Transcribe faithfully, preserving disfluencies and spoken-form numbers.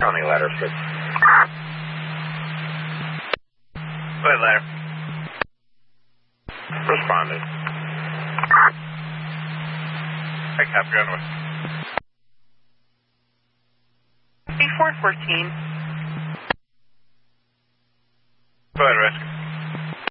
County ladder, six. Go ahead, ladder. Responding. I copy, on way. B four fourteen. Go ahead, rescue.